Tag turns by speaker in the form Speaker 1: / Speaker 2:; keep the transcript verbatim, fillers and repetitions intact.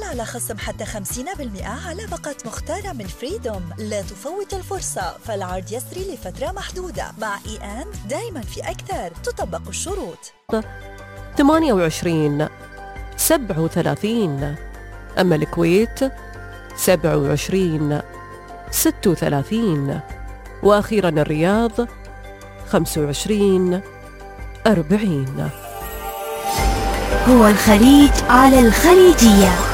Speaker 1: على خصم حتى خمسين بالمئة على باقة مختارة من فريدوم. لا تفوت الفرصة، فالعرض يسري لفترة محدودة. مع إي أند دايما في أكثر، تطبق الشروط.
Speaker 2: ثمانية وعشرين سبعة وثلاثين. أما الكويت سبعة وعشرين ستة وثلاثين. وأخيرا الرياض خمسة وعشرين أربعين.
Speaker 3: هو الخليج على الخليجية.